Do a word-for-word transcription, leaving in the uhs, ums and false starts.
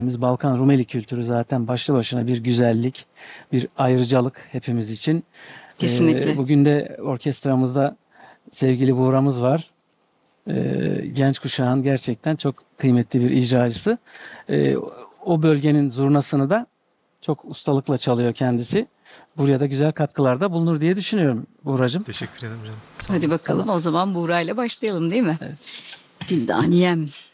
Biz Balkan Rumeli kültürü zaten başlı başına bir güzellik, bir ayrıcalık hepimiz için. Ee, Kesinlikle. bugün de orkestramızda sevgili Buğra'mız var. Ee, genç kuşağın gerçekten çok kıymetli bir icracısı. Ee, o bölgenin zurnasını da çok ustalıkla çalıyor kendisi. Buraya da güzel katkılarda bulunur diye düşünüyorum Buğra'cığım. Teşekkür ederim canım. Sağ olun. Hadi bakalım Tamam. o zaman Buğra ile başlayalım değil mi? Evet. Güldaniyem.